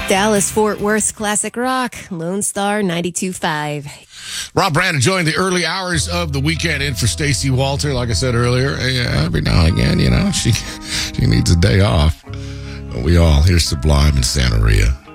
Dallas Fort Worth Classic Rock, Lone Star 92.5. Rob Brand enjoying the early hours of the weekend in for Stacey Walter. Like I said earlier, every now and again, she needs a day off. We all. Here's Sublime and Santeria.